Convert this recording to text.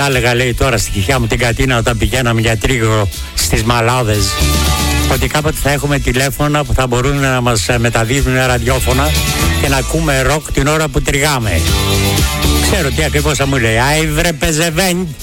να έλεγα, λέει, τώρα στη Κηφιά μου την Κατίνα όταν πηγαίναμε για τρίγο στις Μαλάδες, ότι κάποτε θα έχουμε τηλέφωνα που θα μπορούν να μας μεταδίδουν ραδιόφωνα και να ακούμε ροκ την ώρα που τριγάμε. Ξέρω τι ακριβώς θα μου λέει. Άι βρε πεζεβέντ,